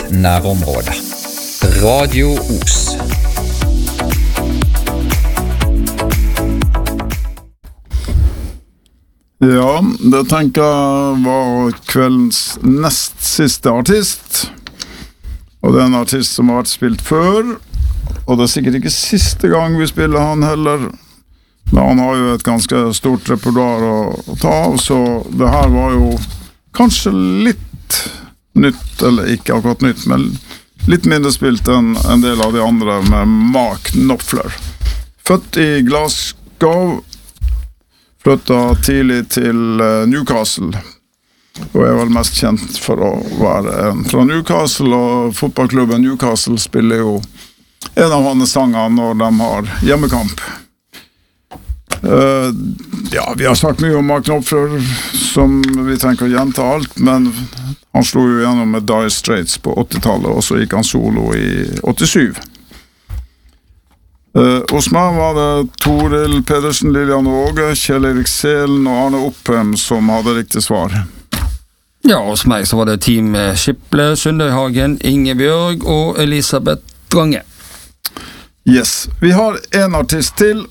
nærområdet. Radio Os. Ja, det tenker jeg var kveldens nest siste artist. Og det er en artist som har vært spilt før, og det er sikkert ikke siste gang vi spiller han heller. Men han har jo et ganske stort repertoar å ta av, så det her var jo kanskje litt nytt, eller ikke akkurat nytt, men litt mindre spilt enn en del av de andre med Mark Knopfler. Født i Glasgow, flyttet tidlig til Newcastle, og er vel mest kjent for å være en fra Newcastle, og fotballklubben Newcastle spiller jo en av hans sanger når de har hjemmekamp. Ja, vi har sagt mye om Mark Knopfler, som vi tenker å gjenta alt, men han slo jo gjennom med Dire Straits på 80-tallet, og så gikk han solo i 87. Hos meg var det Toril Pedersen, Lilian Åge, Kjell Erik Selen og Arne Opphem som hadde riktig svar. Ja, hos meg så var det Team Skiple, Sundøyhagen, Ingebjørg og Elisabeth Drange. Yes, vi har en artist til.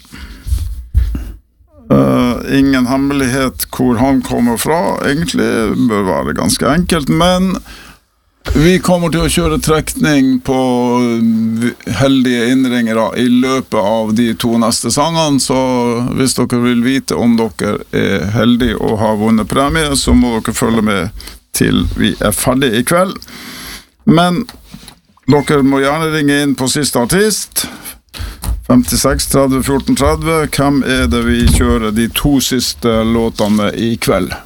Ingen hemmelighet hvor han kommer fra. Egentlig bør være ganske enkelt, men vi kommer til å kjøre trekning på heldige innringere i løpet av de 2 neste sangene, så hvis dere vil vite om dere er heldige og har vunnet premie, så må dere følge med til vi er ferdige i kveld. Men dere må gjerne ringe inn på siste artist, 56 30 14 30. Hvem er det vi kjører de 2 siste låtene i kveld?